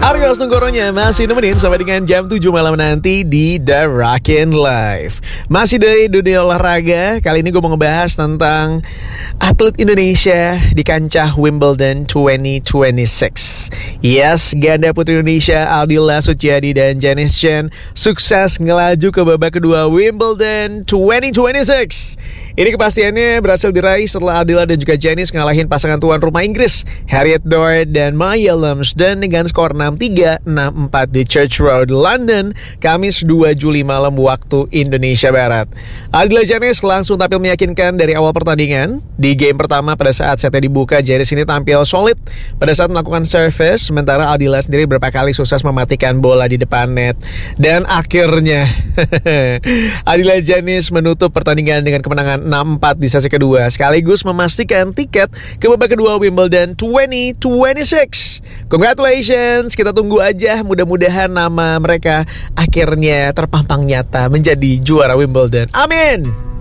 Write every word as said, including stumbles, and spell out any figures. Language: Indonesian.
Aryo Tunggoronya masih nemenin sampai dengan jam tujuh malam nanti di The Rockin' Live. Masih dari dunia olahraga. Kali ini gue mau ngebahas tentang atlet Indonesia di kancah Wimbledon dua ribu dua puluh enam. Yes, ganda putri Indonesia Aldila Suciadi dan Janice Chen sukses ngelaju ke babak kedua Wimbledon dua ribu dua puluh enam. Ini kepastiannya berhasil diraih setelah Aldila dan juga Janice ngalahin pasangan tuan rumah Inggris Harriet Dort dan Maya Lumsden dengan skor enam tiga, enam empat di Church Road, London, Kamis dua Juli malam waktu Indonesia Barat. Aldila Janice langsung tampil meyakinkan dari awal pertandingan. Di game pertama pada saat setnya dibuka, Janice ini tampil solid pada saat melakukan service, sementara Aldila sendiri beberapa kali sukses mematikan bola di depan net. Dan akhirnya Aldila Janice menutup pertandingan dengan kemenangan enam empat di sesi kedua, sekaligus memastikan tiket ke babak kedua Wimbledon dua ribu dua puluh enam. Congratulations, kita tunggu aja, mudah-mudahan nama mereka akhirnya terpampang nyata menjadi juara Wimbledon. Amin.